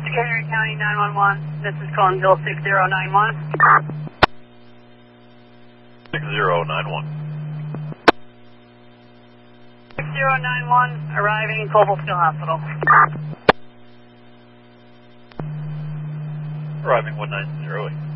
Carrier County 911. This is Collinsville 6091. 6091. 6091, arriving Cobblestone Hospital. Arriving 1908.